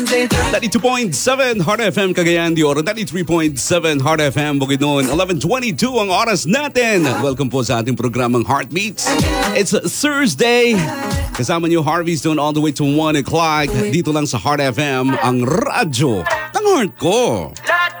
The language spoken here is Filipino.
92.7 Heart FM Cagayan de Oro, 93.7 Heart FM Bukidnon, 11:22 ang oras natin. Welcome po sa ating programang Heartbeats. It's Thursday. Kasama niyo Harvey Stone all the way to 1 o'clock. Dito lang sa Heart FM, ang radyo ng heart ko.